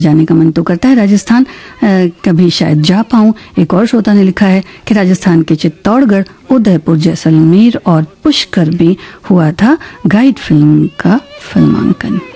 जाने का मन तो करता है राजस्थान, कभी शायद जा पाऊं। एक और श्रोता ने लिखा है कि राजस्थान के चित्तौड़गढ़, उदयपुर, जैसलमेर और पुष्कर में हुआ था गाइड फिल्म का फिल्मांकन।